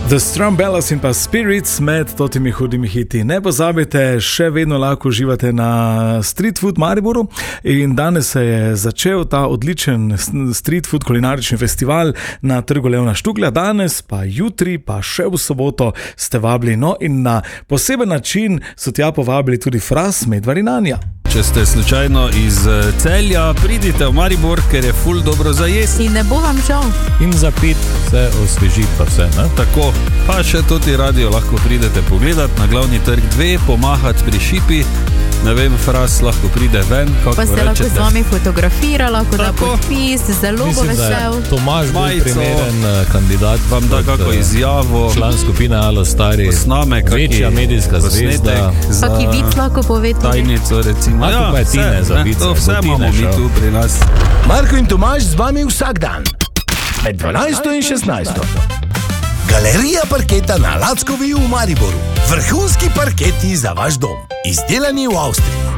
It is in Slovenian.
The Strumbellas in pa Spirits med totimi hudimi hiti. Ne pozabite, še vedno lahko uživate na Street Food Mariboru in danes se je začel ta odličen Street Food kulinarični festival na Trgu Leona Štuglja. Danes pa jutri pa še v soboto ste vabili. No in na poseben način so tja povabili tudi Fras, Medvar in Anja. Če ste slučajno iz Celja, pridite v Maribor, ker je ful dobro za jesti. In ne bo vam žal. In za pit se osvežiti pa vse, ne? Tako, pa še tudi radio lahko pridete pogledat na glavni trg 2, pomahati pri šipi. Ne vem, Fras lahko pride ven, kako pa se rečete. lahko z vami fotografira, lahko da podpis, zelo bo Mislim, vesel. da je Tomaž bolj Majico, primeren kandidat. Vam da kako izjavo, Član skupine Alo Stari, posname, večja medijska zvezda. Pa ki vic lahko pove tudi. Tajnico recimo. A to pa je Tine za vice, to bo vse Tine imamo mi šel. tu pri nas. Marko in Tomaž z vami vsak dan, med 12 in 16. Galerija parketa na Lackovi v Mariboru. Vrhunski parketi za vaš dom, izdelani v Avstriji.